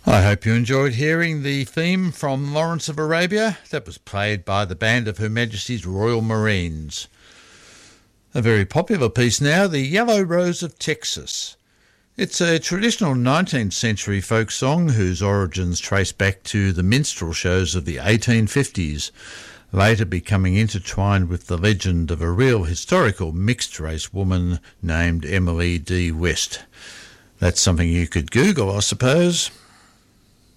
I hope you enjoyed hearing the theme from Lawrence of Arabia that was played by the band of Her Majesty's Royal Marines. A very popular piece now, The Yellow Rose of Texas. It's a traditional 19th century folk song whose origins trace back to the minstrel shows of the 1850s, later becoming intertwined with the legend of a real historical mixed-race woman named Emily D. West. That's something you could Google, I suppose.